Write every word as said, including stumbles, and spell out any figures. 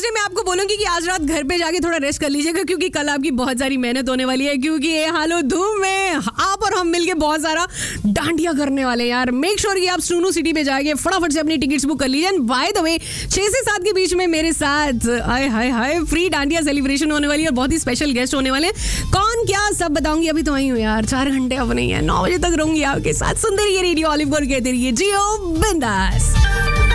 इसलिए मैं आपको बोलूंगी कि आज रात घर पे जाके थोड़ा रेस्ट कर लीजिएगा, क्योंकि कल आपकी बहुत सारी मेहनत होने वाली है, क्योंकि ये हालो धूम में आप और हम मिलके बहुत सारा डांडिया करने वाले हैं यार। मेक श्योर कि आप सुनो सिटी पे जाके फटाफट से अपनी टिकट्स बुक कर लीजिए। बाय द वे, छह से सात के बीच में मेरे साथ हाय हाय हाय फ्री डांडिया सेलिब्रेशन होने वाली है और बहुत ही स्पेशल गेस्ट होने वाले हैं। कौन क्या सब बताऊंगी, अभी तो आई हूँ यार, चार घंटे अब नहीं है, नौ बजे तक रहूंगी आपके साथ। सुंदर ये रेडियो ऑलिव गोल्ड कहते रहिए, जियो बिंदास।